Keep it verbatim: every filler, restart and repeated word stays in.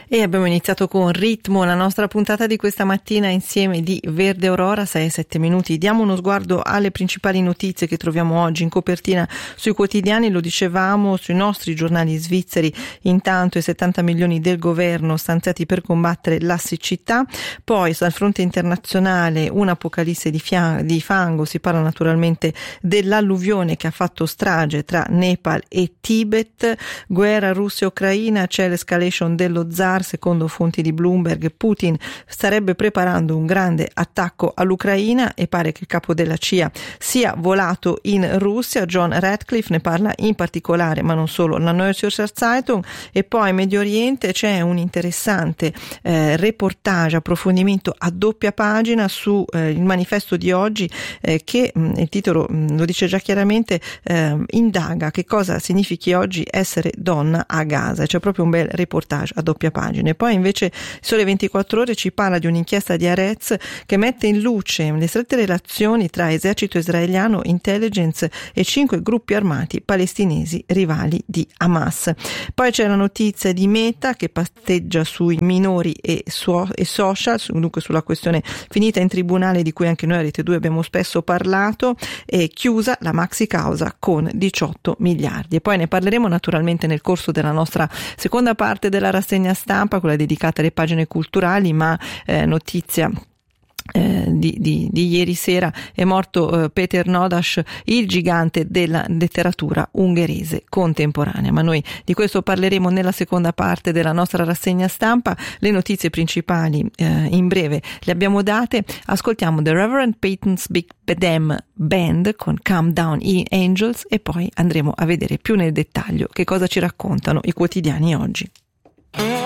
E abbiamo iniziato con ritmo la nostra puntata di questa mattina insieme di Verde Aurora, sei e sette minuti. Diamo uno sguardo alle principali notizie che troviamo oggi in copertina sui quotidiani, lo dicevamo, sui nostri giornali svizzeri. Intanto i settanta milioni del governo stanziati per combattere la siccità. Poi dal fronte internazionale un'apocalisse di, fia- di fango, si parla naturalmente dell'alluvione che ha fatto strage tra Nepal e Tibet. Guerra Russia-Ucraina, c'è l'escalation dello zar. Secondo fonti di Bloomberg, Putin starebbe preparando un grande attacco all'Ucraina e pare che il capo della C I A sia volato in Russia. John Ratcliffe ne parla in particolare, ma non solo, la Neue Zürcher Zeitung. E poi in Medio Oriente c'è un interessante eh, reportage, approfondimento a doppia pagina su eh, il manifesto di oggi eh, che mh, il titolo mh, lo dice già chiaramente, eh, indaga che cosa significhi oggi essere donna a Gaza. C'è proprio un bel reportage a doppia pagina. E poi invece Sole ventiquattro Ore ci parla di un'inchiesta di Haaretz che mette in luce le strette relazioni tra esercito israeliano, intelligence e cinque gruppi armati palestinesi rivali di Hamas. Poi c'è la notizia di Meta che pasteggia sui minori e, su- e social, dunque sulla questione finita in tribunale di cui anche noi a Rete due abbiamo spesso parlato, e chiusa la maxi causa con diciotto miliardi. E poi ne parleremo naturalmente nel corso della nostra seconda parte della rassegna stampa, quella dedicata alle pagine culturali, ma eh, notizia Eh, di, di, di ieri sera è morto eh, Peter Nodas, il gigante della letteratura ungherese contemporanea. Ma noi di questo parleremo nella seconda parte della nostra rassegna stampa. Le notizie principali eh, in breve le abbiamo date. Ascoltiamo The Reverend Peyton's Big Bedem Band con Calm Down Angels e poi andremo a vedere più nel dettaglio che cosa ci raccontano i quotidiani oggi.